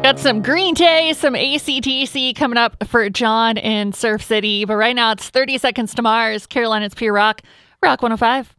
Got some Green Day, some AC/DC coming up for John in Surf City. But right now it's 30 Seconds to Mars, Carolina's Pure Rock, Rock 105.